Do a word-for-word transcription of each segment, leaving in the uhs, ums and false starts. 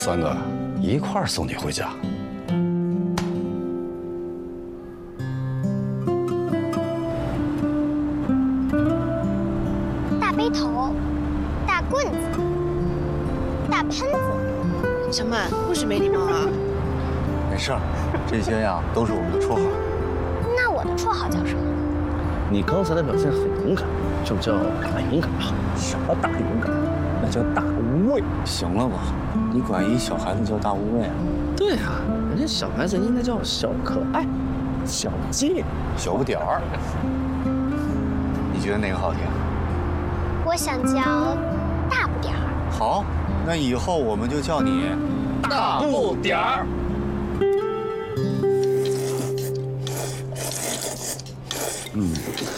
三个一块儿送你回家。 大背头，大棍子，大喷子。 小曼，不许没礼貌啊！ 没事儿，这些呀都是我们的绰号。 那我的绰号叫什么？ 你刚才的表现很勇敢，就叫大勇敢吧。 什么大勇敢？那叫大无畏。行了吧？你管一小孩子叫大无畏啊？ 对啊，人家小孩子应该叫小可爱、小贱、 小不点儿。你觉得哪个好听？ 我想叫大不点儿。 好，那以后我们就叫你大不点儿。 嗯，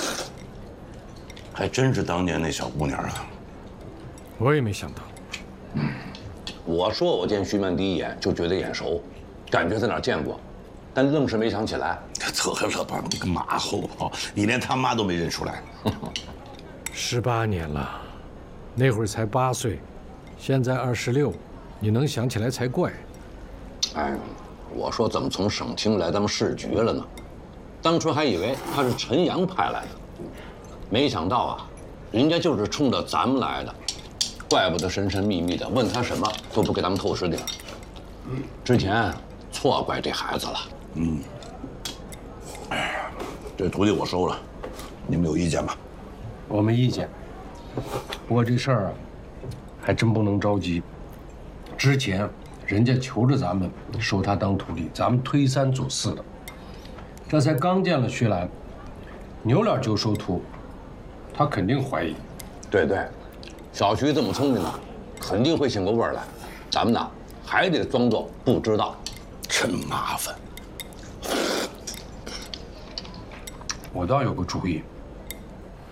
还真是当年那小姑娘啊！ 我也没想到。 嗯，我说我见徐曼第一眼就觉得眼熟，感觉在哪儿见过，但愣是没想起来。得了吧，你个马后炮，你连他妈都没认出来。 十八年了，那会儿才八岁，现在二十六，你能想起来才怪。 哎，我说怎么从省厅来当市局了呢？当初还以为他是陈阳派来的，没想到啊，人家就是冲着咱们来的，怪不得神神秘秘的，问他什么都不给咱们透实点。之前错怪这孩子了。嗯。哎呀，这徒弟我收了，你们有意见吗？ 我没意见，不过这事儿啊，还真不能着急。之前人家求着咱们收他当徒弟，咱们推三阻四的。这才刚见了薛兰，扭脸就收徒，他肯定怀疑。 对对，小徐这么聪明呢，肯定会醒过味儿来。咱们呢，还得装作不知道，真麻烦。 我倒有个主意，